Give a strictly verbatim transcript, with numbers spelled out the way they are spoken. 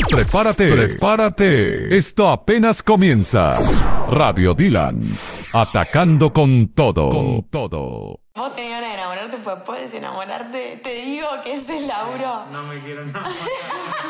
Prepárate, prepárate. Esto apenas comienza. Radio Dylan, atacando con todo, con todo. Vos tenés ganas de enamorarte, pues puedes enamorarte. Te digo que ese es Lauro. No me quiero enamorar.